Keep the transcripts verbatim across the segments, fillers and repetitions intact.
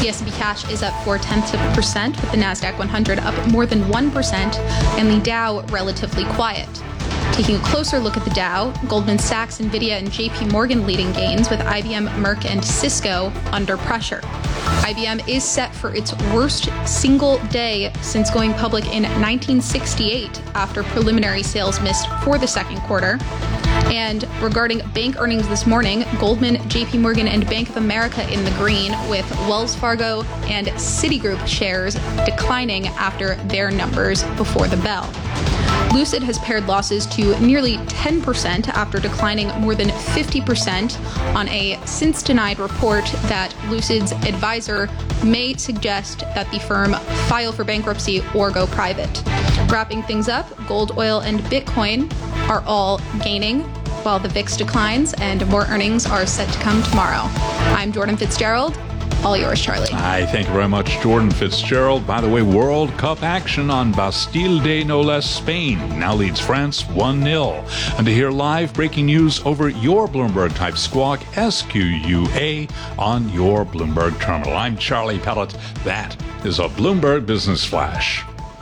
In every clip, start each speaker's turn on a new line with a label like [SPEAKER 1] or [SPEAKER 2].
[SPEAKER 1] The S and P cash is up four tenths of a percent, with the NASDAQ one hundred up more than one percent, and the Dow relatively quiet. Taking a closer look at the Dow, Goldman Sachs, Nvidia, and J P Morgan leading gains, with I B M, Merck, and Cisco under pressure. I B M is set for its worst single day since going public in nineteen sixty-eight after preliminary sales missed for the second quarter. And regarding bank earnings this morning, Goldman, J P Morgan, and Bank of America in the green, with Wells Fargo and Citigroup shares declining after their numbers before the bell. Lucid has pared losses to nearly ten percent after declining more than fifty percent on a since-denied report that Lucid's advisor may suggest that the firm file for bankruptcy or go private. Wrapping things up, gold, oil, and Bitcoin are all gaining, while the V I X declines, and more earnings are set to come tomorrow. I'm Jordan Fitzgerald. All yours, Charlie.
[SPEAKER 2] Hi, thank you very much, Jordan Fitzgerald. By the way, World Cup action on Bastille Day, no less. Spain now leads France one nil. And to hear live breaking news over your Bloomberg-type squawk, S Q U A on your Bloomberg terminal. I'm Charlie Pellet. That is a Bloomberg Business Flash.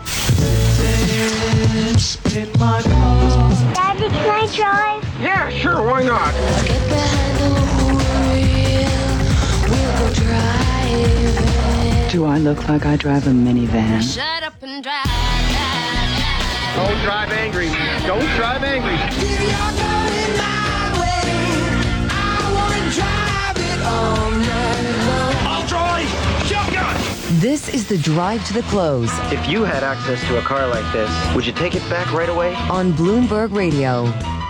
[SPEAKER 3] Daddy, can I drive?
[SPEAKER 4] Yeah, sure, why not?
[SPEAKER 5] Get behind the wheel, we'll go driving.
[SPEAKER 6] Do I look like I drive a minivan?
[SPEAKER 5] Shut up and drive, drive, drive.
[SPEAKER 4] Don't drive angry. Don't drive angry.
[SPEAKER 7] If you're going my way, I wanna drive it all night long.
[SPEAKER 4] I'll drive. Shotgun.
[SPEAKER 8] This is the Drive to the Close
[SPEAKER 9] If you had access to a car like this, would you take it back right away?
[SPEAKER 8] on Bloomberg Radio.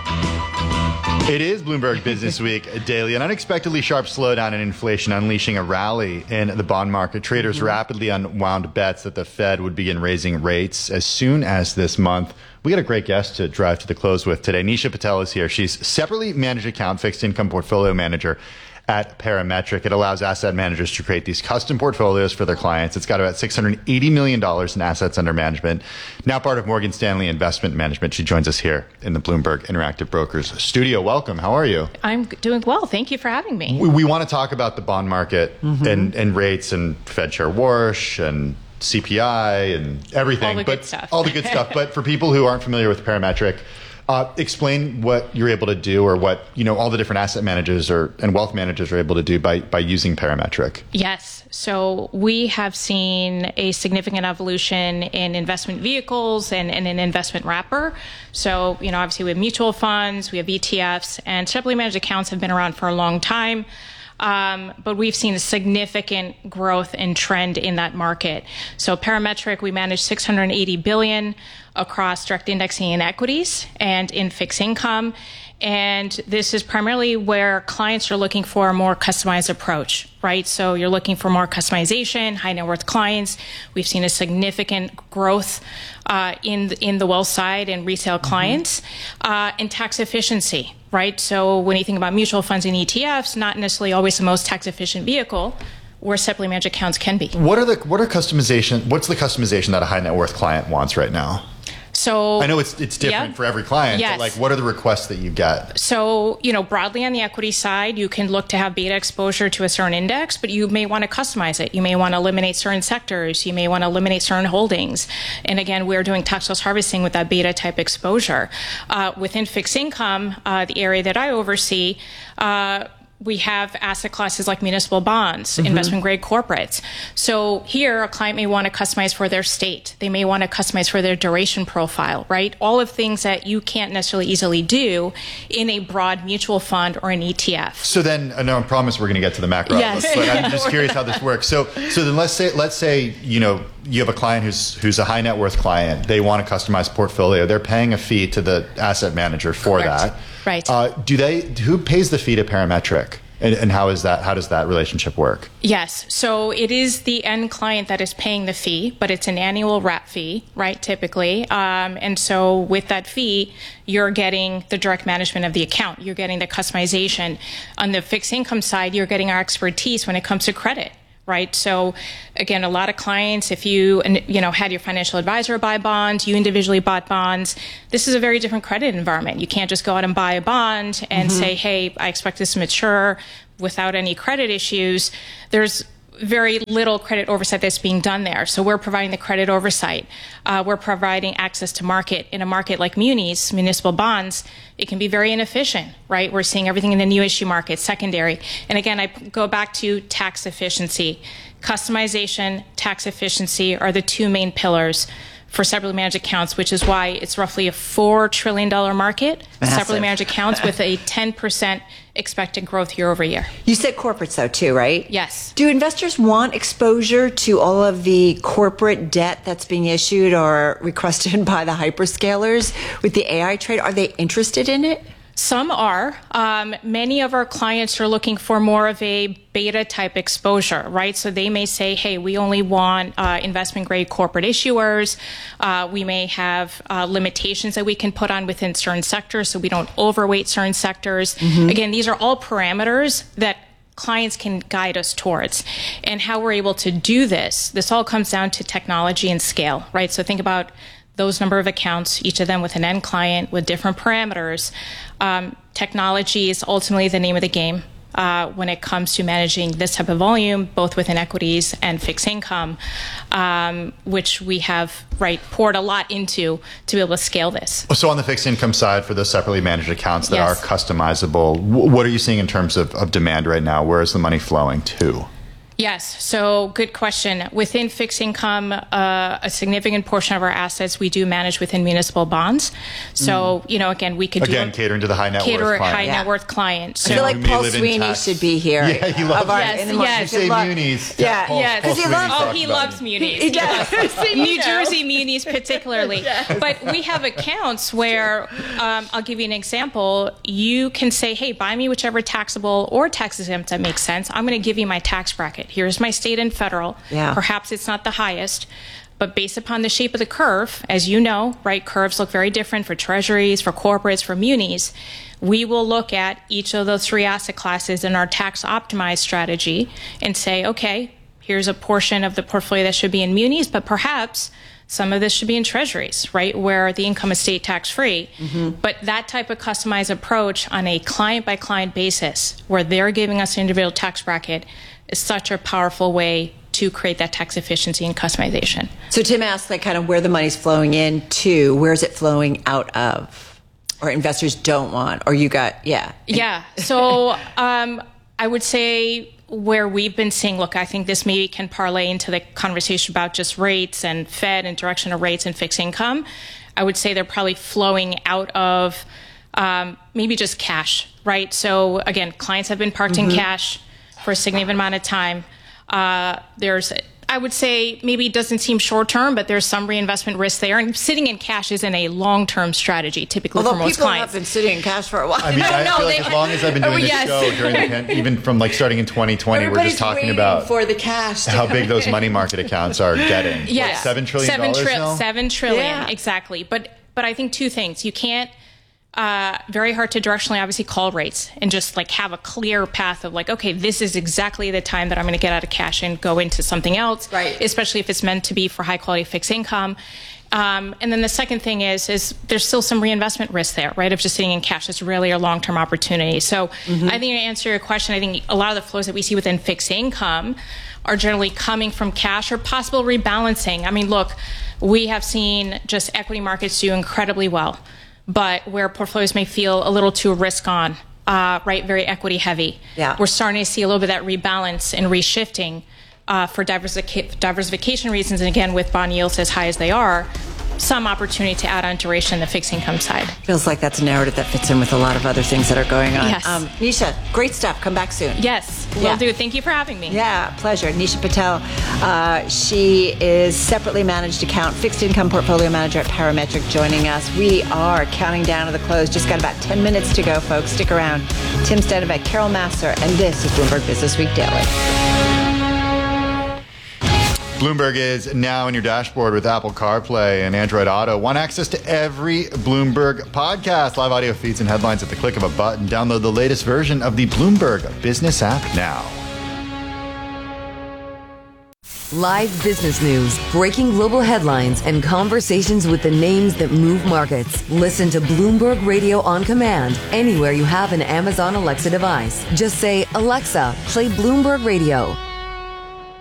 [SPEAKER 10] It is Bloomberg Business Week daily. An unexpectedly sharp slowdown in inflation unleashing a rally in the bond market. Traders mm-hmm. rapidly unwound bets that the Fed would begin raising rates as soon as this month. We got a great guest to drive to the close with today. Nisha Patel is here. She's separately managed account fixed income portfolio manager at Parametric. It allows asset managers to create these custom portfolios for their clients. It's got about six hundred eighty million dollars in assets under management. Now part of Morgan Stanley Investment Management. She joins us here in the Bloomberg Interactive Brokers studio. Welcome. How are you?
[SPEAKER 11] I'm doing well. Thank you for having me.
[SPEAKER 10] We, we want to talk about the bond market mm-hmm. and, and rates and Fed Chair Warsh and C P I and everything.
[SPEAKER 11] All the
[SPEAKER 10] but
[SPEAKER 11] good stuff.
[SPEAKER 10] all the good stuff. But for people who aren't familiar with Parametric, Uh, explain what you're able to do, or what you know all the different asset managers or and wealth managers are able to do by by using Parametric.
[SPEAKER 11] Yes. So we have seen a significant evolution in investment vehicles and, and an investment wrapper. So, you know, obviously we have mutual funds, we have E T Fs, and separately managed accounts have been around for a long time. Um, but we've seen a significant growth and trend in that market. So Parametric, we manage six hundred eighty billion dollars across direct indexing in equities and in fixed income. And this is primarily where clients are looking for a more customized approach, right? So you're looking for more customization, high net worth clients. We've seen a significant growth uh, in, the, in the wealth side and retail clients, mm-hmm. uh, and tax efficiency, right? So when you think about mutual funds and E T Fs, not necessarily always the most tax efficient vehicle, where separately managed accounts can be.
[SPEAKER 10] What are the what are customization? What's the customization that a high net worth client wants right now?
[SPEAKER 11] So
[SPEAKER 10] I know it's it's different
[SPEAKER 11] yeah.
[SPEAKER 10] for every client,
[SPEAKER 11] yes.
[SPEAKER 10] but like what are the requests that you get?
[SPEAKER 11] So, you know, broadly on the equity side, you can look to have beta exposure to a certain index, but you may want to customize it. You may want to eliminate certain sectors. You may want to eliminate certain holdings. And again, we're doing tax loss harvesting with that beta type exposure. Uh, within fixed income, uh, the area that I oversee, uh, we have asset classes like municipal bonds, mm-hmm. investment grade corporates. So here a client may want to customize for their state. They may want to customize for their duration profile, right? All of things that you can't necessarily easily do in a broad mutual fund or an E T F.
[SPEAKER 10] So then, I know I promise we're going to get to the macro
[SPEAKER 11] yes.
[SPEAKER 10] outlook, but I'm just curious how this works. So, so then let's say, let's say, you know, you have a client who's who's a high net worth client. They want a customized portfolio. They're paying a fee to the asset manager for
[SPEAKER 11] Correct.
[SPEAKER 10] that.
[SPEAKER 11] Right.
[SPEAKER 10] Uh, do they? Who pays the fee to Parametric? And, and how is that? How does that relationship work?
[SPEAKER 11] Yes. So it is the end client that is paying the fee, but it's an annual wrap fee, right? Typically. Um, and so with that fee, you're getting the direct management of the account. You're getting the customization. On the fixed income side, you're getting our expertise when it comes to credit. Right. So again, a lot of clients, if you, you know, had your financial advisor buy bonds, you individually bought bonds, this is a very different credit environment. You can't just go out and buy a bond and mm-hmm. say, hey, I expect this to mature without any credit issues. There's very little credit oversight that's being done there. So we're providing the credit oversight. Uh, we're providing access to market. In a market like munis, municipal bonds, it can be very inefficient, right? We're seeing everything in the new issue market, secondary. And again, I go back to tax efficiency. Customization, tax efficiency are the two main pillars for separately managed accounts, which is why it's roughly a four trillion dollars market,
[SPEAKER 12] Massive.
[SPEAKER 11] separately managed accounts with a ten percent expected growth year over year.
[SPEAKER 12] You said corporates, though, too, right?
[SPEAKER 11] Yes.
[SPEAKER 12] Do investors want exposure to all of the corporate debt that's being issued or requested by the hyperscalers with the A I trade? Are they interested in it?
[SPEAKER 11] Some are. Um, many of our clients are looking for more of a beta type exposure, right? So they may say, hey, we only want uh, investment grade corporate issuers. Uh, we may have uh, limitations that we can put on within certain sectors so we don't overweight certain sectors. Mm-hmm. Again, these are all parameters that clients can guide us towards. And how we're able to do this, this all comes down to technology and scale, right? So think about those number of accounts, each of them with an end client with different parameters. Um, technology is ultimately the name of the game uh, when it comes to managing this type of volume, both within equities and fixed income, um, which we have right poured a lot into to be able to scale this.
[SPEAKER 10] So on the fixed income side, for those separately managed accounts that
[SPEAKER 11] Yes.
[SPEAKER 10] are customizable, wh- what are you seeing in terms of, of demand right now? Where is the money flowing to?
[SPEAKER 11] Yes. So good question. Within fixed income, uh, a significant portion of our assets we do manage within municipal bonds. So, mm. you know, again, we could
[SPEAKER 10] again,
[SPEAKER 11] do
[SPEAKER 10] catering to the high net
[SPEAKER 11] cater
[SPEAKER 10] worth client.
[SPEAKER 11] high
[SPEAKER 12] Yeah.
[SPEAKER 11] net worth client. So
[SPEAKER 12] I feel like
[SPEAKER 10] may
[SPEAKER 12] Paul
[SPEAKER 10] live in
[SPEAKER 12] Sweeney
[SPEAKER 10] tax.
[SPEAKER 12] should be here.
[SPEAKER 10] Yeah, he loves
[SPEAKER 12] Of our-
[SPEAKER 11] Yes,
[SPEAKER 12] in the morning.
[SPEAKER 11] yes.
[SPEAKER 10] You say
[SPEAKER 12] Love-
[SPEAKER 10] munis.
[SPEAKER 12] Yeah,
[SPEAKER 10] Paul,
[SPEAKER 11] yes.
[SPEAKER 10] Paul
[SPEAKER 12] Because he
[SPEAKER 10] Sweeney's
[SPEAKER 12] loves-
[SPEAKER 11] Oh,
[SPEAKER 10] talking
[SPEAKER 11] he
[SPEAKER 10] about
[SPEAKER 11] loves
[SPEAKER 10] it.
[SPEAKER 11] munis.
[SPEAKER 12] He does.
[SPEAKER 11] New Jersey munis particularly. But we have accounts where, um, I'll give you an example. You can say, hey, buy me whichever taxable or tax exempt that makes sense. I'm going to give you my tax bracket. Here's my state and federal.
[SPEAKER 12] Yeah.
[SPEAKER 11] Perhaps it's not the highest. But based upon the shape of the curve, as you know, right, curves look very different for treasuries, for corporates, for munis. We will look at each of those three asset classes in our tax optimized strategy and say, okay, here's a portion of the portfolio that should be in munis, but perhaps some of this should be in treasuries, right, where the income is state tax free. Mm-hmm. But that type of customized approach on a client by client basis, where they're giving us an individual tax bracket, is such a powerful way to create that tax efficiency and customization.
[SPEAKER 12] So Tim asked, like, kind of where the money's flowing in to, where is it flowing out of? Or investors don't want, or you got, yeah.
[SPEAKER 11] Yeah. So um, I would say where we've been seeing, look, I think this maybe can parlay into the conversation about just rates and Fed and direction of rates and fixed income. I would say they're probably flowing out of um, maybe just cash, right? So again, clients have been parked mm-hmm. in cash for a significant amount of time. Uh, there's, I would say, maybe it doesn't seem short term, but there's some reinvestment risk there. And sitting in cash isn't a long term strategy, typically
[SPEAKER 12] Although
[SPEAKER 11] for most
[SPEAKER 12] people
[SPEAKER 11] clients.
[SPEAKER 12] have been sitting in cash for a while.
[SPEAKER 10] I mean, I
[SPEAKER 11] No,
[SPEAKER 10] feel
[SPEAKER 11] they-
[SPEAKER 10] like as long as I've been doing
[SPEAKER 11] Oh,
[SPEAKER 10] this
[SPEAKER 11] yes.
[SPEAKER 10] show during the pan- even from like starting in twenty twenty, we're just talking
[SPEAKER 12] waiting
[SPEAKER 10] about
[SPEAKER 12] for the cash to
[SPEAKER 10] how
[SPEAKER 12] come
[SPEAKER 10] big those
[SPEAKER 12] in.
[SPEAKER 10] money market accounts are getting.
[SPEAKER 11] Yes.
[SPEAKER 10] What, seven trillion
[SPEAKER 11] seven
[SPEAKER 10] dollars
[SPEAKER 11] tri-
[SPEAKER 10] now?
[SPEAKER 11] Seven trillion,
[SPEAKER 12] Yeah.
[SPEAKER 11] exactly. But but I think two things. You can't. Uh, very hard to directionally obviously call rates and just like have a clear path of like, okay, this is exactly the time that I'm going to get out of cash and go into something else,
[SPEAKER 12] right?
[SPEAKER 11] Especially if it's meant to be for high quality fixed income. Um, and then the second thing is, is there's still some reinvestment risk there, right? Of just sitting in cash. It's really a long-term opportunity. So mm-hmm. I think to answer your question, I think a lot of the flows that we see within fixed income are generally coming from cash or possible rebalancing. I mean, look, we have seen just equity markets do incredibly well, but where portfolios may feel a little too risk on, uh, right, very equity heavy.
[SPEAKER 12] Yeah.
[SPEAKER 11] We're starting to see a little bit of that rebalance and reshifting uh, for diversific- diversification reasons. And again, with bond yields as high as they are, some opportunity to add on duration in the fixed income side.
[SPEAKER 12] Feels like that's a narrative that fits in with a lot of other things that are going on.
[SPEAKER 11] Yes.
[SPEAKER 12] Um, Nisha, great stuff. Come back soon.
[SPEAKER 11] Yes, will
[SPEAKER 12] Yeah.
[SPEAKER 11] do. Thank you for having me.
[SPEAKER 12] Yeah, pleasure. Nisha Patel. Uh, she is separately managed account fixed income portfolio manager at Parametric, joining us. We are counting down to the close. Just got about ten minutes to go, folks. Stick around. Tim Stenbeck, Carol Massar, and this is Bloomberg Business Week Daily.
[SPEAKER 10] Bloomberg is now in your dashboard with Apple CarPlay and Android Auto. Want access to every Bloomberg podcast, live audio feeds, and headlines at the click of a button. Download the latest version of the Bloomberg Business app now.
[SPEAKER 8] Live business news, breaking global headlines, and conversations with the names that move markets. Listen to Bloomberg Radio on command anywhere you have an Amazon Alexa device. Just say, Alexa, play Bloomberg Radio.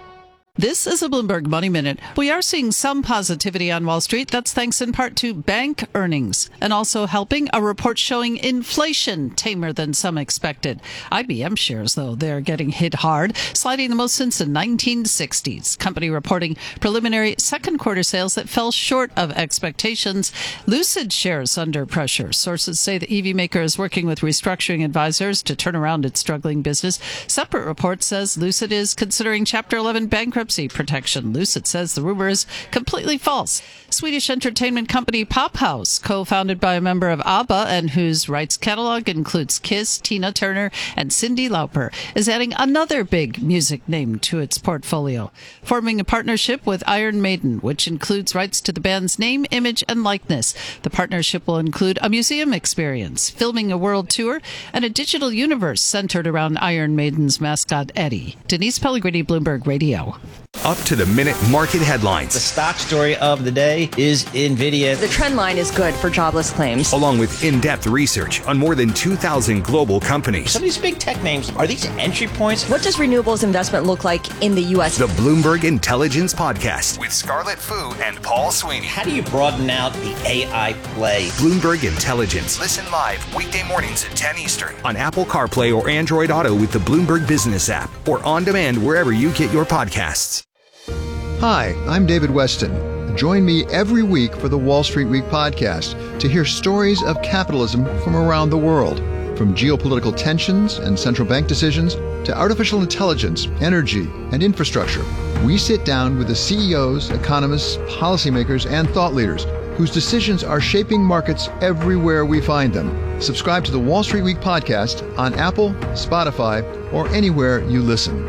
[SPEAKER 13] This is a Bloomberg Money Minute. We are seeing some positivity on Wall Street. That's thanks in part to bank earnings and also helping a report showing inflation tamer than some expected. I B M shares, though, they're getting hit hard, sliding the most since the nineteen sixties. Company reporting preliminary second quarter sales that fell short of expectations. Lucid shares under pressure. Sources say the E V maker is working with restructuring advisors to turn around its struggling business. Separate report says Lucid is considering Chapter eleven bankruptcy protection. Lucid says the rumor is completely false. Swedish entertainment company Pop House, co-founded by a member of ABBA and whose rights catalog includes Kiss, Tina Turner, and Cyndi Lauper, is adding another big music name to its portfolio, forming a partnership with Iron Maiden, which includes rights to the band's name, image, and likeness. The partnership will include a museum experience, filming a world tour, and a digital universe centered around Iron Maiden's mascot, Eddie. Denise Pellegrini, Bloomberg Radio.
[SPEAKER 14] Up to the minute market headlines.
[SPEAKER 15] The stock story of the day is NVIDIA.
[SPEAKER 16] The trend line is good for jobless claims.
[SPEAKER 14] Along with in-depth research on more than two thousand global companies.
[SPEAKER 15] Some of these big tech names, are these entry points?
[SPEAKER 16] What does renewables investment look like in the U S?
[SPEAKER 14] The Bloomberg Intelligence Podcast with Scarlett Fu and Paul Sweeney.
[SPEAKER 15] How do you broaden out the A I play?
[SPEAKER 14] Bloomberg Intelligence. Listen live weekday mornings at ten Eastern on Apple CarPlay or Android Auto with the Bloomberg Business app or on demand wherever you get your podcasts.
[SPEAKER 17] Hi, I'm David Weston. Join me every week for the Wall Street Week podcast to hear stories of capitalism from around the world, from geopolitical tensions and central bank decisions to artificial intelligence, energy, and infrastructure. We sit down with the C E Os, economists, policymakers, and thought leaders whose decisions are shaping markets everywhere we find them. Subscribe to the Wall Street Week podcast on Apple, Spotify, or anywhere you listen.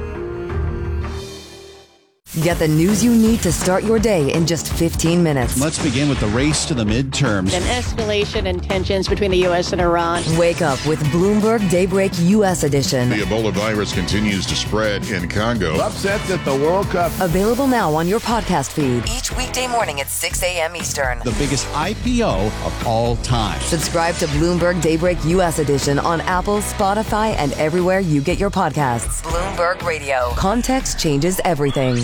[SPEAKER 8] Get the news you need to start your day in just fifteen minutes.
[SPEAKER 18] Let's begin with the race to the midterms.
[SPEAKER 19] An escalation in tensions between the U S and Iran.
[SPEAKER 8] Wake up with Bloomberg Daybreak U S Edition.
[SPEAKER 20] The Ebola virus continues to spread in Congo.
[SPEAKER 21] Upsets at the World Cup.
[SPEAKER 8] Available now on your podcast feed. Each weekday morning at six a.m. Eastern.
[SPEAKER 18] The biggest I P O of all time.
[SPEAKER 8] Subscribe to Bloomberg Daybreak U S Edition on Apple, Spotify, and everywhere you get your podcasts. Bloomberg Radio. Context changes everything.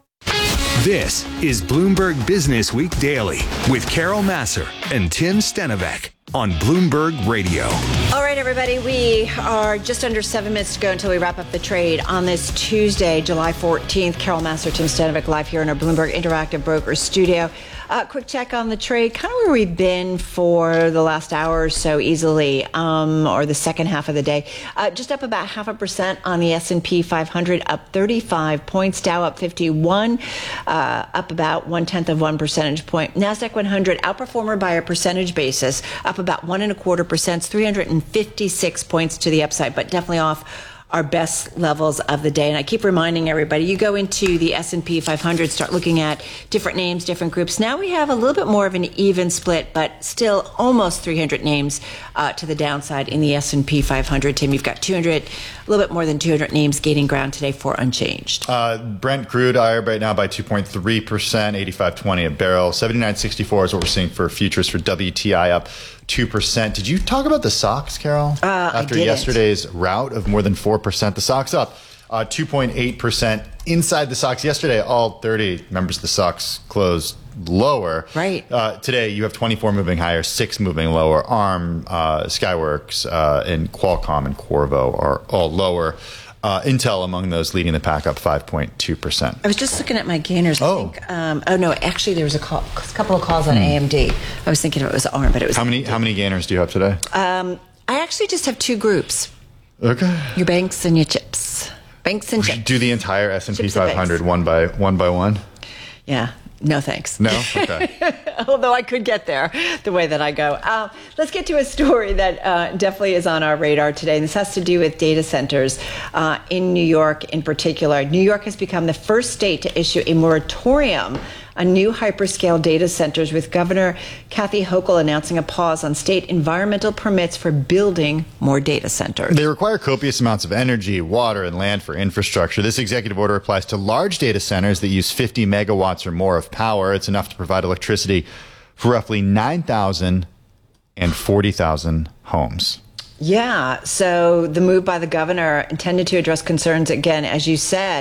[SPEAKER 14] This is Bloomberg Business Week Daily with Carol Massar and Tim Stenovec on Bloomberg Radio.
[SPEAKER 12] All right, everybody, we are just under seven minutes to go until we wrap up the trade on this Tuesday, July fourteenth. Carol Massar, Tim Stenovec, live here in our Bloomberg Interactive Brokers studio. Uh, quick check on the trade, kind of where we've been for the last hour or so easily, um, or the second half of the day. Uh, just up about half a percent on the S and P five hundred, up thirty-five points. Dow up fifty-one, uh, up about one-tenth of one percentage point. NASDAQ one hundred, outperformer by a percentage basis, up about one and a quarter percent, three hundred fifty-six points to the upside, but definitely off our best levels of the day. And I keep reminding everybody, you go into the S and P five hundred, start looking at different names, different groups. Now we have a little bit more of an even split, but still almost three hundred names uh, to the downside in the S and P five hundred. Tim, you've got two hundred, a little bit more than two hundred names gaining ground today for unchanged.
[SPEAKER 10] Uh, Brent crude I R B right now by two point three percent, eighty-five twenty a barrel. seventy-nine sixty-four is what we're seeing for futures for W T I, up two percent. Did you talk about the S O X, Carol?
[SPEAKER 12] Uh,
[SPEAKER 10] After
[SPEAKER 12] I didn't.
[SPEAKER 10] yesterday's rout of more than four percent, the S O X up uh, two point eight percent. Inside the S O X yesterday, all thirty members of the S O X closed lower.
[SPEAKER 12] Right.
[SPEAKER 10] Uh, today, you have twenty-four moving higher, six moving lower. ARM, uh, Skyworks, uh, and Qualcomm and Qorvo are all lower. Uh, Intel among those leading the pack, up five point two percent.
[SPEAKER 12] I was just looking at my gainers. I
[SPEAKER 10] Oh.
[SPEAKER 12] think, um, oh no, actually there was a, call, a couple of calls on
[SPEAKER 10] Hmm.
[SPEAKER 12] A M D. I was thinking it was ARM, but it was
[SPEAKER 10] How many, how many gainers do you have today?
[SPEAKER 12] Um, I actually just have two groups.
[SPEAKER 10] Okay.
[SPEAKER 12] Your banks and your chips. Banks and
[SPEAKER 10] We
[SPEAKER 12] chips.
[SPEAKER 10] should do the entire S and P
[SPEAKER 12] Chips and
[SPEAKER 10] five hundred
[SPEAKER 12] banks.
[SPEAKER 10] one by one by one.
[SPEAKER 12] Yeah. No, thanks.
[SPEAKER 10] No? Okay.
[SPEAKER 12] Although I could get there the way that I go. Uh, let's get to a story that uh, definitely is on our radar today. And this has to do with data centers uh, in New York in particular. New York has become the first state to issue a moratorium on new hyperscale data centers, with Governor Kathy Hochul announcing a pause on state environmental permits for building more data centers.
[SPEAKER 10] They require copious amounts of energy, water, and land for infrastructure. This executive order applies to large data centers that use fifty megawatts or more of power. It's enough to provide electricity for roughly nine thousand and forty thousand homes.
[SPEAKER 12] Yeah, so the move by the governor intended to address concerns, again, as you said,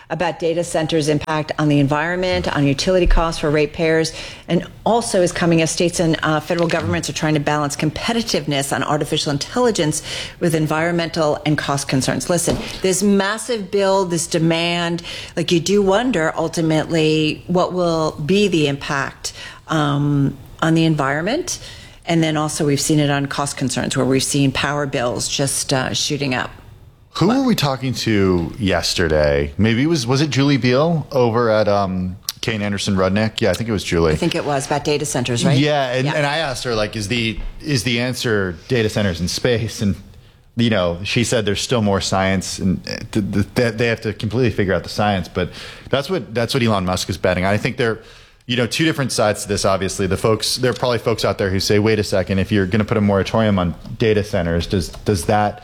[SPEAKER 12] about data centers' impact on the environment, on utility costs for ratepayers, and also is coming as states and uh, federal governments are trying to balance competitiveness on artificial intelligence with environmental and cost concerns. Listen, this massive bill, this demand, like you do wonder ultimately what will be the impact um, on the environment. And then also we've seen it on cost concerns where we've seen power bills just uh, shooting up.
[SPEAKER 10] Who were we talking to yesterday? Maybe it was, was it Julie Beal over at um, Kane Anderson Rudnick? Yeah, I think it was Julie.
[SPEAKER 12] I think it was about data centers, right?
[SPEAKER 10] Yeah, and,
[SPEAKER 12] yeah.
[SPEAKER 10] and I asked her, like, is the is the answer data centers in space? And, you know, she said there's still more science, and they have to completely figure out the science. But that's what that's what Elon Musk is betting. I think there, you know, two different sides to this, obviously. The folks, there are probably folks out there who say, wait a second, if you're going to put a moratorium on data centers, does does that...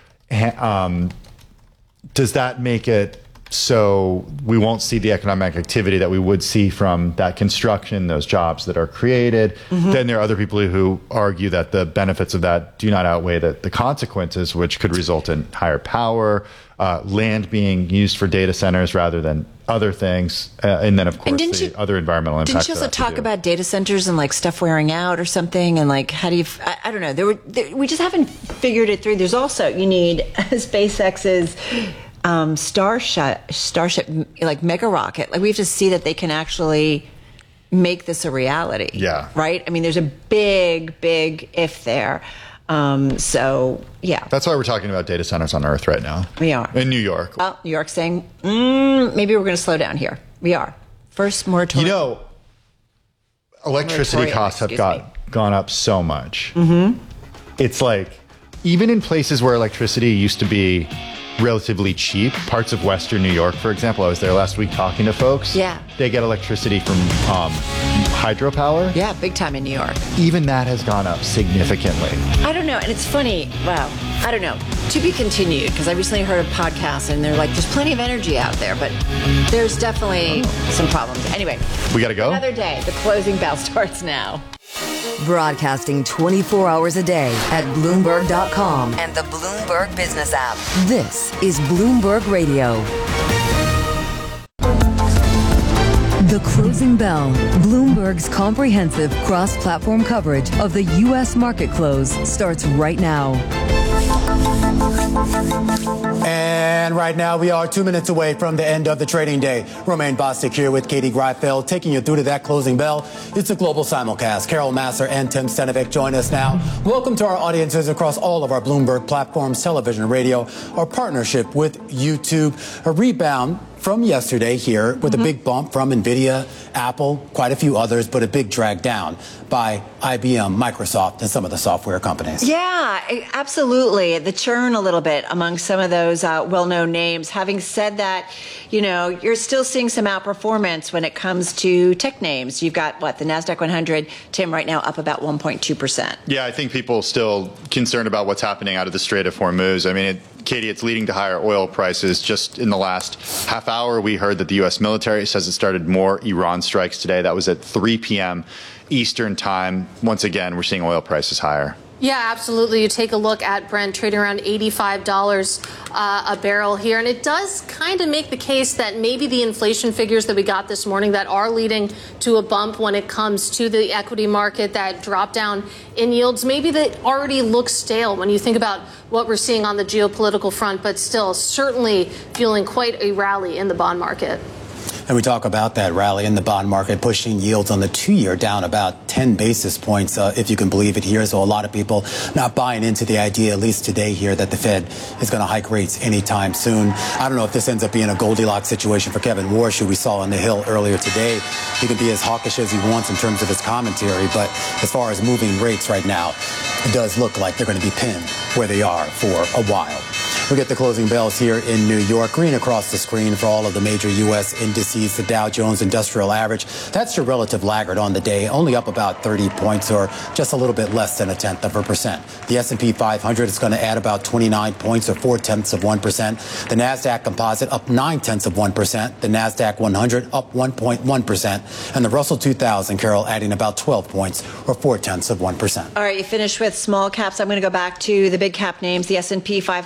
[SPEAKER 10] Um, does that make it so we won't see the economic activity that we would see from that construction, those jobs that are created? Mm-hmm. Then there are other people who argue that the benefits of that do not outweigh the, the consequences, which could result in higher power, uh, land being used for data centers rather than other things, uh, and then of course the you, other environmental impacts.
[SPEAKER 12] Didn't you also talk about data centers and like stuff wearing out or something, and like how do you? I, I don't know. There were there, we just haven't figured it through. There's also you need SpaceX's um, Starship, Starship like mega rocket. Like we have to see that they can actually make this a reality.
[SPEAKER 10] Yeah.
[SPEAKER 12] Right. I mean, there's a big, big if there. Um, so, yeah.
[SPEAKER 10] That's why we're talking about data centers on Earth right now.
[SPEAKER 12] We are.
[SPEAKER 10] In New York.
[SPEAKER 12] Well, New York's saying, mm, maybe we're going to slow down here. We are. First moratorium.
[SPEAKER 10] You know, electricity
[SPEAKER 12] moratorium,
[SPEAKER 10] costs have got,
[SPEAKER 12] me.
[SPEAKER 10] gone up so much.
[SPEAKER 12] Mm-hmm.
[SPEAKER 10] It's like, even in places where electricity used to be relatively cheap, parts of Western New York, for example, I was there last week talking to folks.
[SPEAKER 12] Yeah.
[SPEAKER 10] They get electricity from um, hydropower.
[SPEAKER 12] Yeah, big time in New York.
[SPEAKER 10] Even that has gone up significantly.
[SPEAKER 12] I don't know. And it's funny. Wow. I don't know. To be continued, because I recently heard a podcast and they're like, there's plenty of energy out there, but there's definitely some problems. Anyway.
[SPEAKER 10] We got to go?
[SPEAKER 12] Another day. The closing bell starts now.
[SPEAKER 8] Broadcasting twenty-four hours a day at Bloomberg dot com and the Bloomberg Business app. This is Bloomberg Radio. The Closing Bell, Bloomberg's comprehensive cross-platform coverage of the U S market close starts right now.
[SPEAKER 21] And right now we are two minutes away from the end of the trading day. Romaine Bostic here with Katie Greifeld taking you through to that closing bell. It's a global simulcast. Carol Massar and Tim Stenovic join us now. Welcome to our audiences across all of our Bloomberg platforms, television and radio, our partnership with YouTube, a rebound from yesterday here with mm-hmm. a big bump from NVIDIA, Apple, quite a few others, but a big drag down by I B M, Microsoft, and some of the software companies.
[SPEAKER 12] Yeah, absolutely. The churn a little bit among some of those uh, well-known names. Having said that, you know, you're still seeing some outperformance when it comes to tech names. You've got, what, the NASDAQ one hundred, Tim, right now up about one point two percent.
[SPEAKER 10] Yeah, I think people are still concerned about what's happening out of the Strait of Hormuz. I mean, it, Katie, it's leading to higher oil prices. Just in the last half hour, we heard that the U S military says it started more Iran strikes today. That was at three p.m. Eastern time. Once again, we're seeing oil prices higher.
[SPEAKER 22] Yeah, absolutely. You take a look at Brent trading around eighty-five dollars uh, a barrel here. And it does kind of make the case that maybe the inflation figures that we got this morning that are leading to a bump when it comes to the equity market, that drop down in yields, maybe that already looks stale when you think about what we're seeing on the geopolitical front, but still certainly fueling quite a rally in the bond market.
[SPEAKER 21] And we talk about that rally in the bond market, pushing yields on the two-year down about ten basis points, uh, if you can believe it here. So a lot of people not buying into the idea, at least today here, that the Fed is going to hike rates anytime soon. I don't know if this ends up being a Goldilocks situation for Kevin Warsh, who we saw on the Hill earlier today. He can be as hawkish as he wants in terms of his commentary, but as far as moving rates right now, it does look like they're going to be pinned where they are for a while. We get the closing bells here in New York. Green across the screen for all of the major U S indices. The Dow Jones Industrial Average, that's your relative laggard on the day, only up about thirty points or just a little bit less than a tenth of a percent. The S and P five hundred is going to add about twenty-nine points or four tenths of one percent. The NASDAQ Composite up nine tenths of one percent. The NASDAQ one hundred up one point one percent. And the Russell two thousand, Carol, adding about twelve points or four tenths of one percent.
[SPEAKER 12] All right, you finished with small caps. I'm going to go back to the big cap names. The S and P five hundred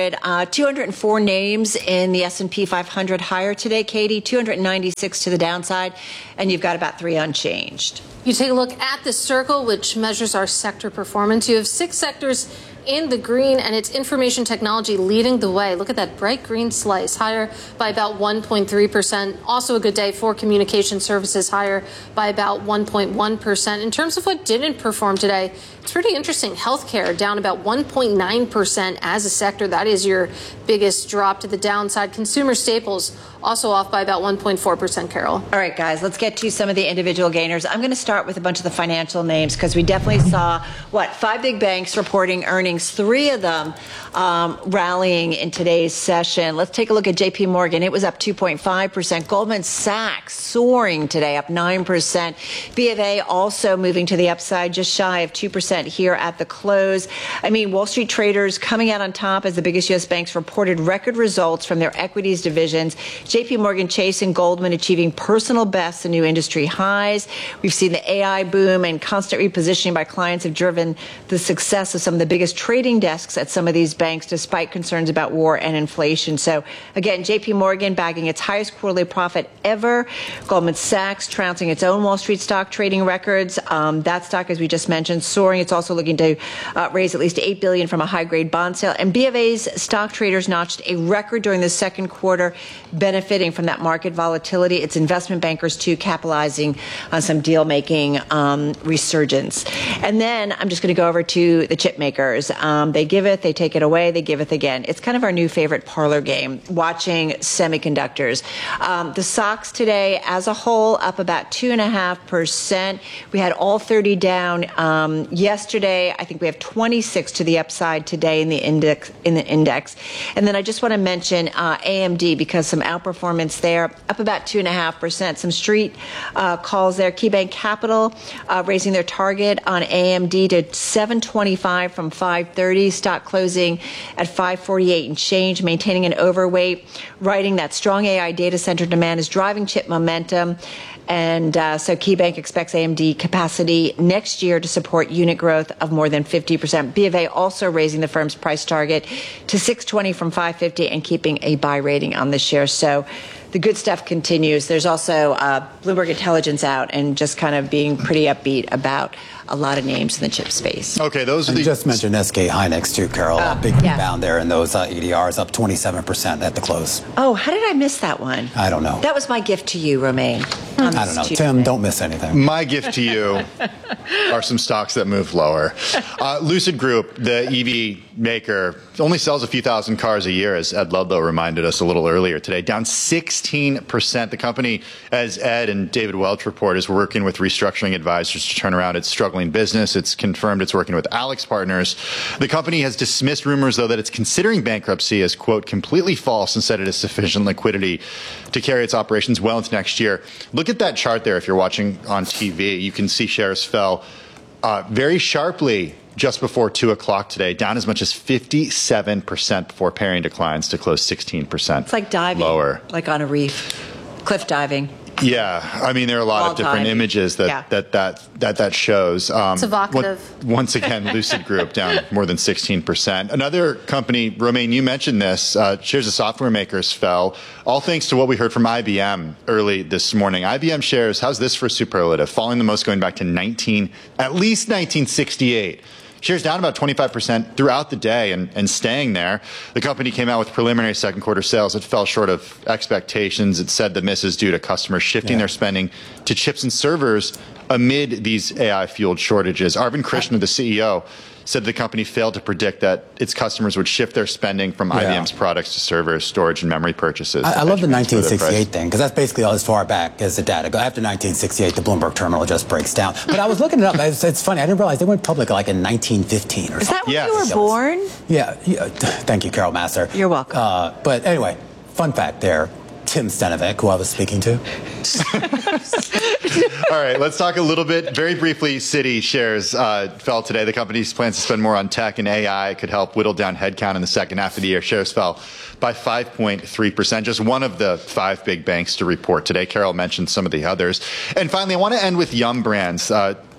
[SPEAKER 12] hundred. Uh, two hundred four names in the S and P five hundred higher today, Katie. two hundred ninety-six to the downside, and you've got about three unchanged.
[SPEAKER 22] You take a look at the circle, which measures our sector performance. You have six sectors in the green, and it's information technology leading the way. Look at that bright green slice, higher by about one point three percent. Also a good day for communication services, higher by about one point one percent. In terms of what didn't perform today, it's pretty interesting. Healthcare down about one point nine percent as a sector. That is your biggest drop to the downside. Consumer staples also off by about one point four percent, Carol.
[SPEAKER 12] All right, guys, let's get to some of the individual gainers. I'm going to start with a bunch of the financial names because we definitely saw, what, five big banks reporting earnings, three of them um, rallying in today's session. Let's take a look at J P Morgan. It was up two point five percent. Goldman Sachs soaring today, up nine percent. B of A also moving to the upside, just shy of two percent here at the close. I mean, Wall Street traders coming out on top as the biggest U S banks reported record results from their equities divisions. J P Morgan Chase and Goldman achieving personal bests and new industry highs. We've seen the A I boom and constant repositioning by clients have driven the success of some of the biggest trading desks at some of these banks, despite concerns about war and inflation. So again, J P Morgan bagging its highest quarterly profit ever. Goldman Sachs trouncing its own Wall Street stock trading records. Um, that stock, as we just mentioned, soaring. It's also looking to uh, raise at least eight billion dollars from a high-grade bond sale. And B of A's stock traders notched a record during the second quarter, benefiting from that market volatility. Its investment bankers, too, capitalizing on some deal-making um, resurgence. And then I'm just going to go over to the chip makers. Um, they give it, they take it away, they give it again. It's kind of our new favorite parlor game, watching semiconductors. Um, the stocks today as a whole up about two point five percent. We had all thirty down um, yesterday. I think we have twenty-six to the upside today in the index. In the index. And then I just want to mention uh, A M D because some outperformance there, up about two point five percent. Some street uh, calls there. KeyBank Capital uh, raising their target on A M D to seven twenty-five from five thirty. Stock closing at five forty-eight and change, maintaining an overweight, writing that strong A I data center demand is driving chip momentum. And uh, so KeyBank expects A M D capacity next year to support unit growth of more than fifty percent. B of A also raising the firm's price target to six twenty from five fifty and keeping a buy rating on the share. So the good stuff continues. There's also uh, Bloomberg Intelligence out and just kind of being pretty upbeat about a lot of names in the chip space.
[SPEAKER 10] Okay, those are
[SPEAKER 21] and
[SPEAKER 10] the...
[SPEAKER 21] You just mentioned S K Hynix too, Carol.
[SPEAKER 12] Uh,
[SPEAKER 21] a big
[SPEAKER 12] yeah.
[SPEAKER 21] rebound there in those uh, A D Rs, up twenty-seven percent at the close.
[SPEAKER 12] Oh, how did I miss that one?
[SPEAKER 21] I don't know.
[SPEAKER 12] That was my gift to you, Romaine.
[SPEAKER 21] I don't know. Tuesday. Tim, don't miss anything.
[SPEAKER 10] My gift to you are some stocks that move lower. Uh, Lucid Group, the E V maker, only sells a few thousand cars a year, as Ed Ludlow reminded us a little earlier today, down sixteen percent. The company, as Ed and David Welch report, is working with restructuring advisors to turn around its struggling business. It's confirmed it's working with Alex Partners. The company has dismissed rumors, though, that it's considering bankruptcy as, quote, completely false and said it has sufficient liquidity to carry its operations well into next year. Look at that chart there if you're watching on T V. You can see shares fell uh, very sharply just before two o'clock today, down as much as fifty-seven percent before pairing declines to close sixteen percent.
[SPEAKER 12] It's like diving,
[SPEAKER 10] lower.
[SPEAKER 12] Like on a reef, cliff diving.
[SPEAKER 10] Yeah, I mean, there are a lot
[SPEAKER 12] All
[SPEAKER 10] of different
[SPEAKER 12] time.
[SPEAKER 10] images that,
[SPEAKER 12] Yeah.
[SPEAKER 10] that, that, that, that shows. Um,
[SPEAKER 22] It's evocative.
[SPEAKER 10] One, once again, Lucid Group down more than sixteen percent. Another company, Romaine, you mentioned this, uh, shares of software makers fell, all thanks to what we heard from I B M early this morning. I B M shares, how's this for superlative? Falling the most going back to nineteen, at least nineteen sixty-eight. Shares down about twenty-five percent throughout the day and, and staying there. The company came out with preliminary second quarter sales. It fell short of expectations. It said the miss is due to customers shifting
[SPEAKER 21] Yeah.
[SPEAKER 10] their spending to chips and servers amid these A I-fueled shortages. Arvind Krishna, the C E O, said the company failed to predict that its customers would shift their spending from
[SPEAKER 21] Yeah.
[SPEAKER 10] I B M's products to servers, storage, and memory purchases.
[SPEAKER 21] I, I love the
[SPEAKER 10] Benjamin's
[SPEAKER 21] nineteen
[SPEAKER 10] further price.
[SPEAKER 21] sixty-eight thing because that's basically as far back as the data go. After nineteen sixty-eight, the Bloomberg terminal just breaks down. But I was looking it up. It's, it's funny. I didn't realize they went public like in nineteen fifteen or
[SPEAKER 12] Is
[SPEAKER 21] something.
[SPEAKER 12] that when
[SPEAKER 10] Yes.
[SPEAKER 12] you were
[SPEAKER 21] Yeah.
[SPEAKER 12] born?
[SPEAKER 21] Yeah, yeah. Thank you, Carol Master.
[SPEAKER 12] You're welcome.
[SPEAKER 21] Uh, but anyway, fun fact there. Tim Stenovic, who I was speaking to.
[SPEAKER 10] All right, let's talk a little bit, very briefly. Citi shares uh, fell today. The company's plans to spend more on tech and A I could help whittle down headcount in the second half of the year. Shares fell by five point three percent, just one of the five big banks to report today. Carol mentioned some of the others. And finally, I want to end with Yum Brands. Uh,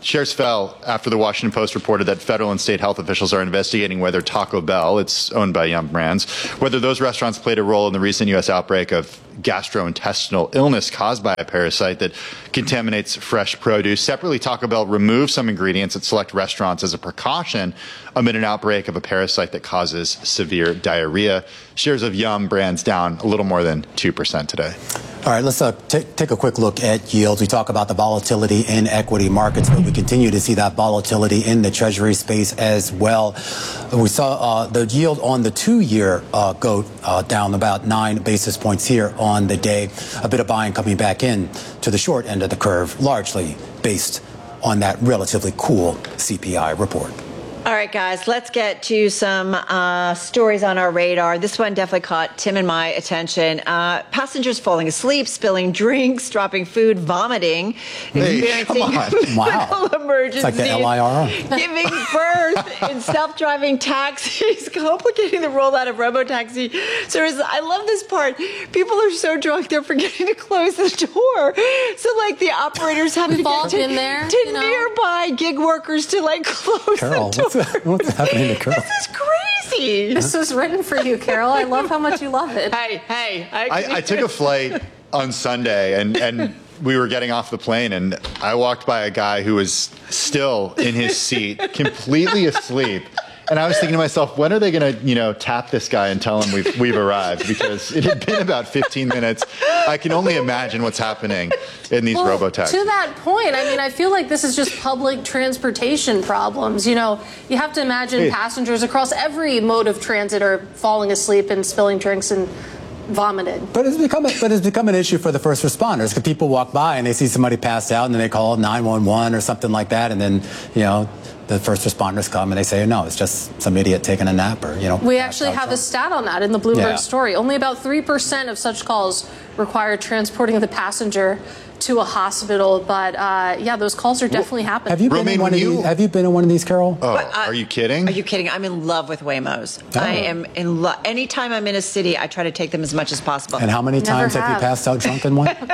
[SPEAKER 10] Shares fell after the Washington Post reported that federal and state health officials are investigating whether Taco Bell, it's owned by Yum Brands, whether those restaurants played a role in the recent U S outbreak of gastrointestinal illness caused by a parasite that contaminates fresh produce. Separately, Taco Bell removed some ingredients at select restaurants as a precaution amid an outbreak of a parasite that causes severe diarrhea. Shares of Yum Brands down a little more than two percent today.
[SPEAKER 21] All right, let's uh, t- take a quick look at yields. We talk about the volatility in equity markets, but we continue to see that volatility in the Treasury space as well. We saw uh, the yield on the two-year uh, go uh, down about nine basis points here on the day. A bit of buying coming back in to the short end of the curve, largely based on that relatively cool C P I report.
[SPEAKER 12] All right, guys, let's get to some uh, stories on our radar. This one definitely caught Tim and my attention. Uh, passengers falling asleep, spilling drinks, dropping food, vomiting,
[SPEAKER 10] Hey, come on.
[SPEAKER 21] Wow.
[SPEAKER 12] medical emergencies,
[SPEAKER 21] It's like the L I R R.
[SPEAKER 12] giving birth in self-driving taxis, complicating the rollout of robo-taxi services. I love this part. People are so drunk they're forgetting to close the door. So, like, the operators have to
[SPEAKER 22] Involved
[SPEAKER 12] get to,
[SPEAKER 22] in there,
[SPEAKER 12] to
[SPEAKER 22] you know?
[SPEAKER 12] nearby gig workers to, like, close
[SPEAKER 21] Carol,
[SPEAKER 12] the door.
[SPEAKER 21] what's, what's happening to Carol?
[SPEAKER 12] This is crazy.
[SPEAKER 22] This was written for you, Carol. I love how much you love it.
[SPEAKER 12] Hey, hey.
[SPEAKER 10] I, I took a flight on Sunday, and, and we were getting off the plane, and I walked by a guy who was still in his seat, completely asleep. And I was thinking to myself, when are they going to, you know, tap this guy and tell him we've we've arrived? Because it had been about fifteen minutes. I can only imagine what's happening in these
[SPEAKER 22] Well,
[SPEAKER 10] robo-taxis.
[SPEAKER 22] to that point, I mean, I feel like this is just public transportation problems. You know, you have to imagine
[SPEAKER 10] Hey.
[SPEAKER 22] passengers across every mode of transit are falling asleep and spilling drinks and vomiting.
[SPEAKER 21] But it's become a, but it's become an issue for the first responders because people walk by and they see somebody passed out and then they call nine one one or something like that, and then you know the first responders come and they say no, it's just some idiot taking a nap or you know.
[SPEAKER 22] We actually have a stat on that in the Bloomberg
[SPEAKER 21] Yeah.
[SPEAKER 22] story. Only about three percent of such calls require transporting the passenger to a hospital. But uh, yeah, those calls are definitely happening.
[SPEAKER 21] Have you been
[SPEAKER 10] Romaine,
[SPEAKER 21] in one of
[SPEAKER 10] when you-
[SPEAKER 21] these? Have you been in one of these, Carol?
[SPEAKER 10] Oh,
[SPEAKER 12] But, uh,
[SPEAKER 10] are you kidding?
[SPEAKER 12] Are you kidding? I'm in love with Waymos.
[SPEAKER 21] Oh.
[SPEAKER 12] I am in love. Anytime I'm in a city, I try to take them as much as possible.
[SPEAKER 21] And how many
[SPEAKER 22] Never
[SPEAKER 21] times have.
[SPEAKER 22] have.
[SPEAKER 21] you passed out drunk in one?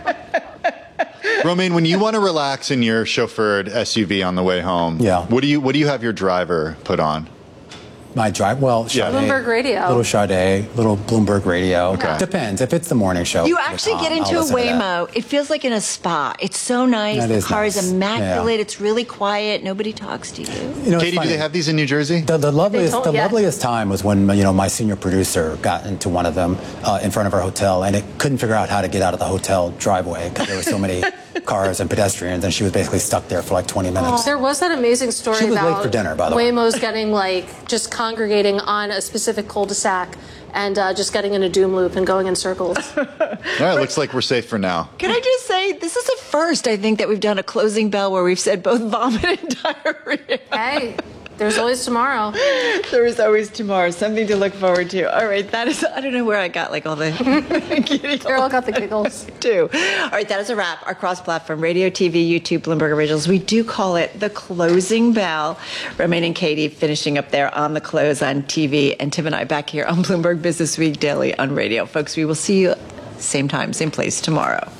[SPEAKER 10] Romaine, when you want to relax in your chauffeured S U V on the way home,
[SPEAKER 21] Yeah.
[SPEAKER 10] what do you what do you have your driver put on?
[SPEAKER 21] My drive, well,
[SPEAKER 10] Yeah.
[SPEAKER 21] Sade,
[SPEAKER 22] Bloomberg Radio.
[SPEAKER 21] little Sade, little Bloomberg Radio.
[SPEAKER 10] Okay.
[SPEAKER 21] Depends. If it's the morning show,
[SPEAKER 12] You
[SPEAKER 21] it's
[SPEAKER 12] actually
[SPEAKER 21] on.
[SPEAKER 12] get
[SPEAKER 21] I'll
[SPEAKER 12] into a
[SPEAKER 21] listen to that.
[SPEAKER 12] Waymo. It feels like in a spa. It's so nice.
[SPEAKER 21] That
[SPEAKER 12] the
[SPEAKER 21] is
[SPEAKER 12] car
[SPEAKER 21] nice.
[SPEAKER 12] is immaculate.
[SPEAKER 21] Yeah.
[SPEAKER 12] It's really quiet. Nobody talks to you.
[SPEAKER 21] You know, it's
[SPEAKER 10] Katie, do
[SPEAKER 21] funny.
[SPEAKER 10] they have these in New Jersey?
[SPEAKER 21] The, the loveliest,
[SPEAKER 22] don't
[SPEAKER 21] the
[SPEAKER 22] yet.
[SPEAKER 21] loveliest time was when you know my senior producer got into one of them uh, in front of our hotel, and it couldn't figure out how to get out of the hotel driveway because there were so many cars and pedestrians, and she was basically stuck there for like twenty minutes.
[SPEAKER 22] There was that amazing story
[SPEAKER 21] She was late
[SPEAKER 22] about
[SPEAKER 21] for dinner, by the way.
[SPEAKER 22] Waymo's getting like just congregating on a specific cul-de-sac and uh, just getting in a doom loop and going in circles.
[SPEAKER 10] All right, looks like we're safe for now.
[SPEAKER 12] Can I just say, this is a first, I think, that we've done a closing bell where we've said both vomit and diarrhea.
[SPEAKER 22] Hey, there's always tomorrow.
[SPEAKER 12] There is always tomorrow. Something to look forward to. All right, that is, I don't know where I got like all the giggles.
[SPEAKER 22] Carol got the giggles.
[SPEAKER 12] too. All right, that is a wrap. Our cross-platform, radio, T V, YouTube, Bloomberg Originals. We do call it the closing bell. Romaine and Katie finishing up there on the close on T V, and Tim and I back here on Bloomberg Business Week Daily on radio. Folks, we will see you same time, same place tomorrow.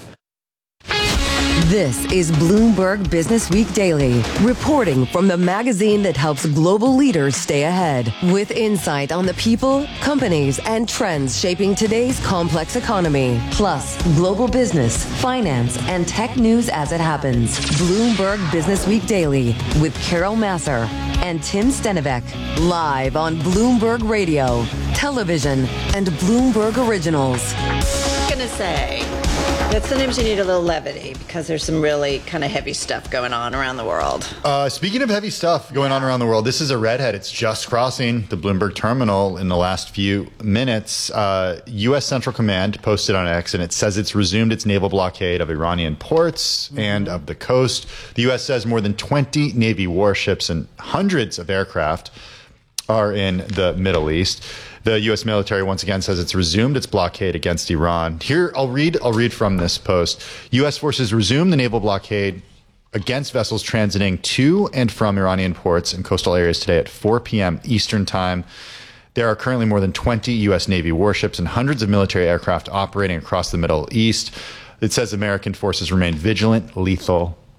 [SPEAKER 8] This is Bloomberg Business Week Daily, reporting from the magazine that helps global leaders stay ahead, with insight on the people, companies, and trends shaping today's complex economy, plus global business, finance, and tech news as it happens. Bloomberg Business Week Daily with Carol Masser and Tim Stenivek, live on Bloomberg Radio, television, and Bloomberg Originals.
[SPEAKER 12] I'm going to say that sometimes you need a little levity because there's some really kind of heavy stuff going on around the world.
[SPEAKER 10] Uh, speaking of heavy stuff going on around the world, this is a redhead. It's just crossing the Bloomberg terminal in the last few minutes. Uh, U S Central Command posted on X, and it says it's resumed its naval blockade of Iranian ports mm-hmm. and of the coast. The U S says more than twenty Navy warships and hundreds of aircraft are in the Middle East. The U S military once again says it's resumed its blockade against Iran. Here, I'll read, I'll read from this post. U S forces resume the naval blockade against vessels transiting to and from Iranian ports and coastal areas today at four p.m. Eastern time. There are currently more than twenty U S Navy warships and hundreds of military aircraft operating across the Middle East. It says American forces remain vigilant, lethal,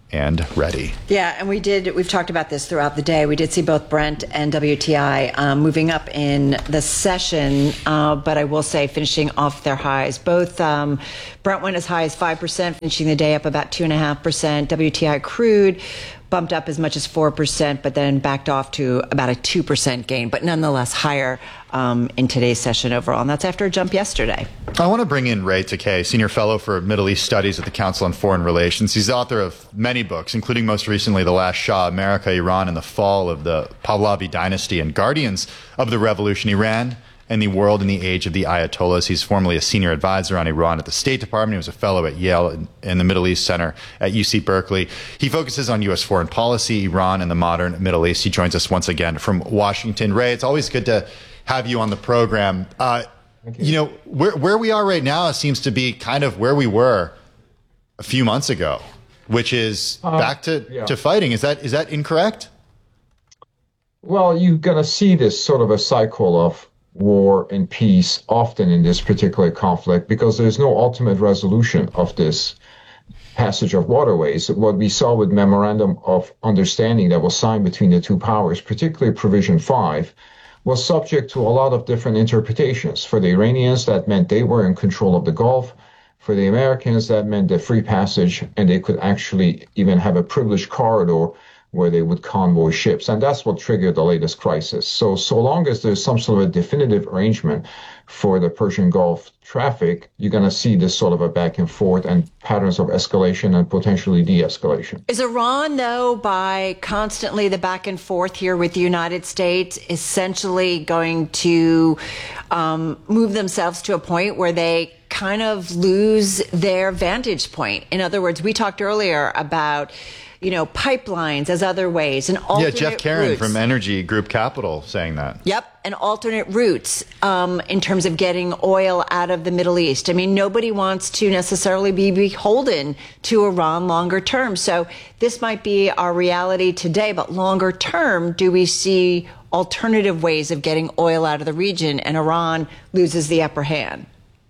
[SPEAKER 10] and ready.
[SPEAKER 12] Yeah, and we did, we've talked about this throughout the day. We did see both Brent and W T I um, moving up in the session, uh, but I will say finishing off their highs. Both um, Brent went as high as five percent, finishing the day up about two point five percent. W T I crude bumped up as much as four percent, but then backed off to about a two percent gain, but nonetheless higher um, in today's session overall. And that's after a jump yesterday.
[SPEAKER 10] I want to bring in Ray Takei, Senior Fellow for Middle East Studies at the Council on Foreign Relations. He's the author of many books, including most recently The Last Shah, America, Iran, and the Fall of the Pahlavi Dynasty, and Guardians of the Revolution, Iran and the World in the Age of the Ayatollahs. He's formerly a senior advisor on Iran at the State Department. He was a fellow at Yale and the Middle East Center at U C Berkeley. He focuses on U S foreign policy, Iran, and the modern Middle East. He joins us once again from Washington. Ray, it's always good to have you on the program. Uh, you. you know, where, where we are right now seems to be kind of where we were a few months ago, which is uh, back to, yeah. to fighting. Is that is that incorrect?
[SPEAKER 1] Well, you're going to see this sort of a cycle of war and peace often in this particular conflict because there's no ultimate resolution of this passage of waterways. What we saw with memorandum of understanding that was signed between the two powers, particularly provision five, was subject to a lot of different interpretations. For the Iranians, that meant they were in control of the Gulf. For the Americans, that meant the free passage, and they could actually even have a privileged corridor where they would convoy ships. And that's what triggered the latest crisis. So, so long as there's some sort of a definitive arrangement for the Persian Gulf traffic, you're going to see this sort of a back and forth and patterns of escalation and potentially de-escalation.
[SPEAKER 12] Is Iran, though, by constantly the back and forth here with the United States, essentially going to um, move themselves to a point where they kind of lose their vantage point? In other words, we talked earlier about you know, pipelines as other ways and alternate
[SPEAKER 10] Yeah, Jeff Karen
[SPEAKER 12] routes.
[SPEAKER 10] from Energy Group Capital saying that.
[SPEAKER 12] Yep, and alternate routes um, in terms of getting oil out of the Middle East. I mean, nobody wants to necessarily be beholden to Iran longer term. So this might be our reality today, but longer term, do we see alternative ways of getting oil out of the region and Iran loses the upper hand?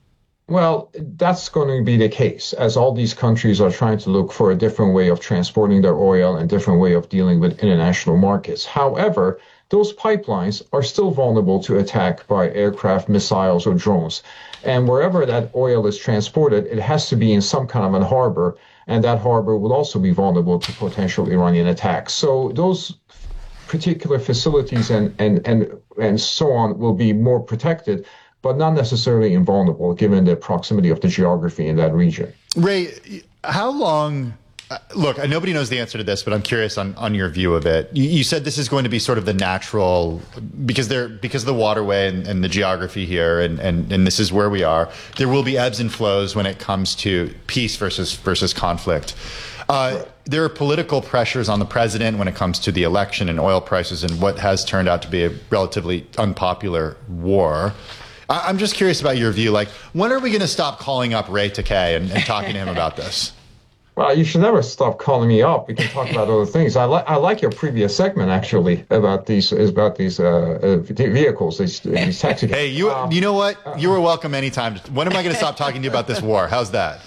[SPEAKER 1] Well, that's going to be the case as all these countries are trying to look for a different way of transporting their oil and different way of dealing with international markets. However, those pipelines are still vulnerable to attack by aircraft, missiles, or drones. And wherever that oil is transported, it has to be in some kind of a harbor, and that harbor will also be vulnerable to potential Iranian attacks. So those particular facilities and, and, and, and so on will be more protected, but not necessarily invulnerable given the proximity of the geography in that region.
[SPEAKER 10] Ray, how long, uh, look, nobody knows the answer to this, but I'm curious on, on your view of it. You, you said this is going to be sort of the natural, because there, because of the waterway and, and the geography here, and, and, and this is where we are, there will be ebbs and flows when it comes to peace versus, versus conflict. Uh, there are political pressures on the president when it comes to the election and oil prices and what has turned out to be a relatively unpopular war. I'm just curious about your view. Like, when are we going to stop calling up Ray Takei and, and talking to him about this?
[SPEAKER 1] Well, you should never stop calling me up. We can talk about other things. I like I like your previous segment actually about these about these uh, uh, vehicles, these these taxi.
[SPEAKER 10] Hey, you um, you know what? You were welcome anytime. When am I going to stop talking to you about this war? How's that?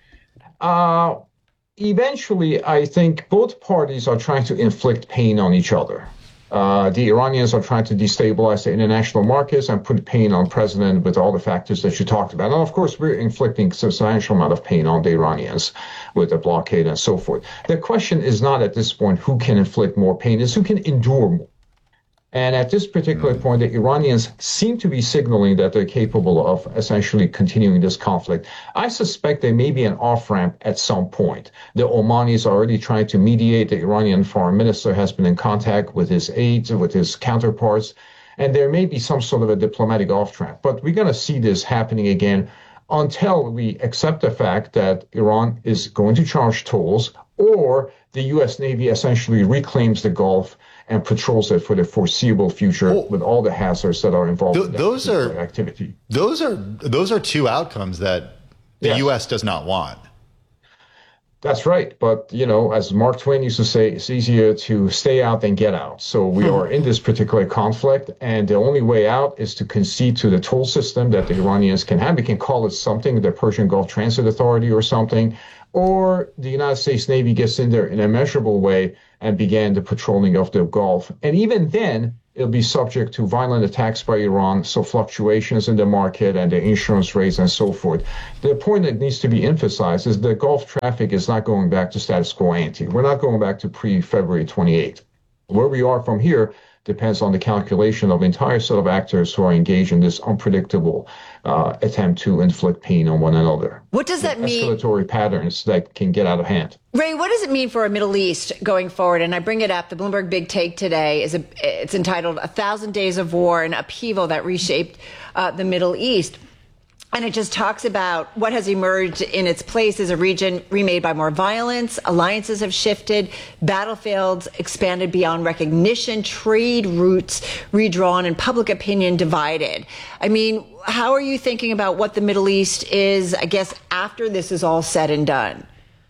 [SPEAKER 1] Uh, eventually, I think both parties are trying to inflict pain on each other. Uh, the Iranians are trying to destabilize the international markets and put pain on President with all the factors that you talked about. And of course, we're inflicting substantial amount of pain on the Iranians with the blockade and so forth. The question is not at this point who can inflict more pain, is who can endure more. And at this particular point, the Iranians seem to be signaling that they're capable of essentially continuing this conflict. I suspect there may be an off-ramp at some point. The Omanis are already trying to mediate. The Iranian foreign minister has been in contact with his aides, with his counterparts, and there may be some sort of a diplomatic off-ramp. But we're going to see this happening again until we accept the fact that Iran is going to charge tolls, or the U S Navy essentially reclaims the Gulf and patrols it for the foreseeable future oh, with all the hazards that are involved th- in that
[SPEAKER 10] those are,
[SPEAKER 1] activity.
[SPEAKER 10] Those are those are two outcomes that the yes. U S does not want.
[SPEAKER 1] That's right. But, you know, as Mark Twain used to say, it's easier to stay out than get out. So we are in this particular conflict, and the only way out is to concede to the toll system that the Iranians can have. We can call it something, the Persian Gulf Transit Authority or something, or the United States Navy gets in there in a measurable way and began the patrolling of the Gulf. And even then, it'll be subject to violent attacks by Iran, so fluctuations in the market and the insurance rates and so forth. The point that needs to be emphasized is the Gulf traffic is not going back to status quo ante. We're not going back to pre-February twenty-eighth. Where we are from here depends on the calculation of the entire set of actors who are engaged in this unpredictable uh, attempt to inflict pain on one another.
[SPEAKER 12] What does that mean?
[SPEAKER 1] Escalatory patterns that can get out of hand.
[SPEAKER 12] Ray, what does it mean for a Middle East going forward? And I bring it up. The Bloomberg Big Take today is a, it's entitled "A Thousand Days of War and Upheaval That Reshaped uh, the Middle East." And it just talks about what has emerged in its place as a region remade by more violence. Alliances have shifted, battlefields expanded beyond recognition, trade routes redrawn, and public opinion divided. I mean, how are you thinking about what the Middle East is, I guess, after this is all said and done?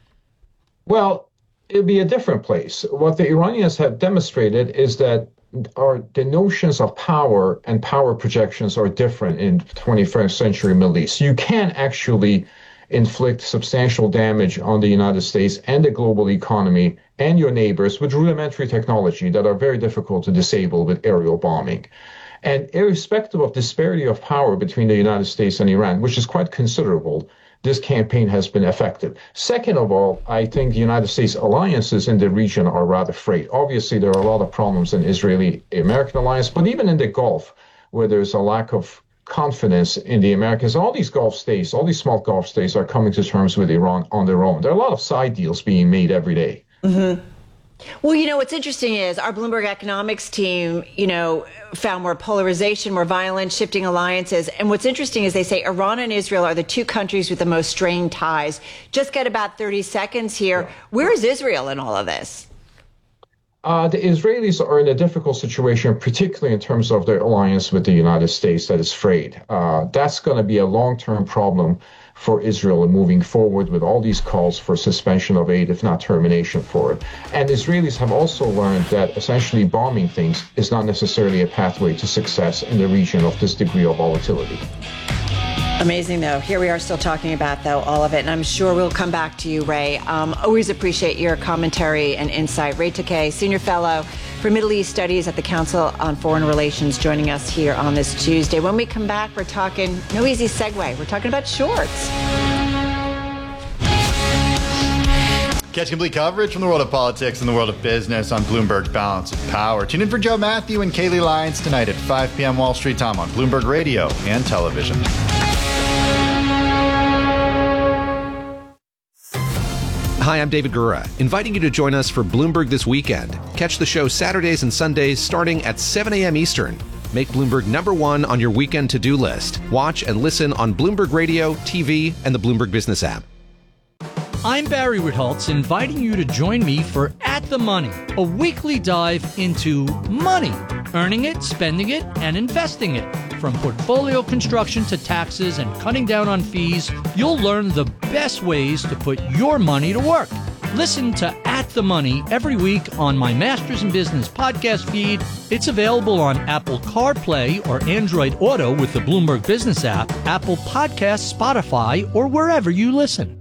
[SPEAKER 1] Well, it'll be a different place. What the Iranians have demonstrated is that our the notions of power and power projections are different in twenty-first century Middle East. You can actually inflict substantial damage on the United States and the global economy and your neighbors with rudimentary technology that are very difficult to disable with aerial bombing. And irrespective of disparity of power between the United States and Iran, which is quite considerable, this campaign has been effective. Second of all, I think the United States alliances in the region are rather frayed. Obviously, there are a lot of problems in Israeli-American alliance, but even in the Gulf, where there's a lack of confidence in the Americans, all these Gulf states, all these small Gulf states are coming to terms with Iran on their own. There are a lot of side deals being made every day.
[SPEAKER 12] Mm-hmm. Well, you know, what's interesting is our Bloomberg economics team, you know, found more polarization, more violence, shifting alliances. And what's interesting is they say Iran and Israel are the two countries with the most strained ties. Just got about thirty seconds here. Where is Israel in all of this?
[SPEAKER 1] Uh, the Israelis are in a difficult situation, particularly in terms of their alliance with the United States that is frayed. Uh, that's going to be a long-term problem for Israel in moving forward with all these calls for suspension of aid, if not termination for it. And Israelis have also learned that essentially bombing things is not necessarily a pathway to success in the region of this degree of volatility.
[SPEAKER 12] Amazing, though. Here we are still talking about, though, all of it. And I'm sure we'll come back to you, Ray. Um, always appreciate your commentary and insight. Ray Takei, Senior Fellow for Middle East Studies at the Council on Foreign Relations, joining us here on this Tuesday. When we come back, we're talking, no easy segue, we're talking about shorts.
[SPEAKER 10] Catch complete coverage from the world of politics and the world of business on Bloomberg Balance of Power. Tune in for Joe Matthew and Kaylee Lyons tonight at five p.m. Wall Street time on Bloomberg Radio and television.
[SPEAKER 2] Hi, I'm David Gura, inviting you to join us for Bloomberg This Weekend. Catch the show Saturdays and Sundays starting at seven a.m. Eastern. Make Bloomberg number one on your weekend to-do list. Watch and listen on Bloomberg Radio, T V, and the Bloomberg Business app.
[SPEAKER 3] I'm Barry Ritholtz, inviting you to join me for At the Money, a weekly dive into money, earning it, spending it, and investing it. From portfolio construction to taxes and cutting down on fees, you'll learn the best ways to put your money to work. Listen to At the Money every week on my Masters in Business podcast feed. It's available on Apple CarPlay or Android Auto with the Bloomberg Business app, Apple Podcasts, Spotify, or wherever you listen.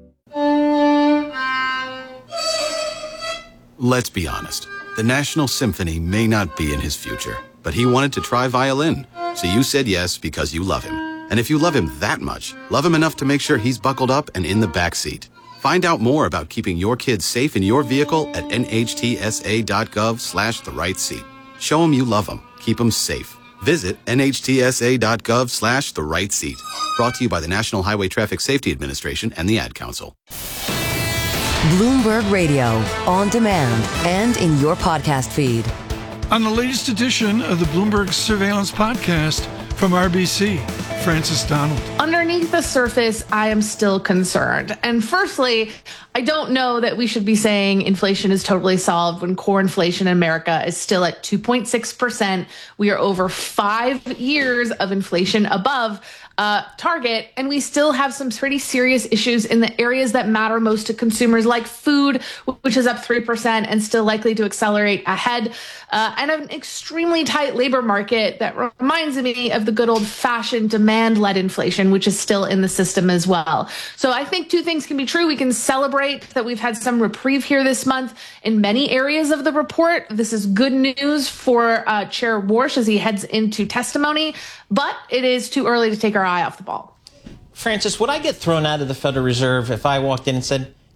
[SPEAKER 23] Let's be honest. The National Symphony may not be in his future, but he wanted to try violin. So you said yes because you love him. And if you love him that much, love him enough to make sure he's buckled up and in the back seat. Find out more about keeping your kids safe in your vehicle at nhtsa.gov slash the right seat. Show him you love him. Keep him safe. Visit nhtsa.gov slash the right seat. Brought to you by the National Highway Traffic Safety Administration and the Ad Council.
[SPEAKER 8] Bloomberg Radio, on demand and in your podcast feed.
[SPEAKER 24] On the latest edition of the Bloomberg Surveillance Podcast from R B C, Francis Donald.
[SPEAKER 25] Underneath the surface, I am still concerned. And firstly, I don't know that we should be saying inflation is totally solved when core inflation in America is still at two point six percent. We are over five years of inflation above uh, target. And we still have some pretty serious issues in the areas that matter most to consumers, like food, which is up three percent and still likely to accelerate ahead, uh, and an extremely tight labor market that reminds me of the good old-fashioned demand-led inflation, which is still in the system as well. So I think two things can be true. We can celebrate that we've had some reprieve here this month in many areas of the report. This is good news for uh, Chair Warsh as he heads into testimony, but it is too early to take our eye off the ball.
[SPEAKER 15] Francis, would I get thrown out of the Federal Reserve if I walked in and said,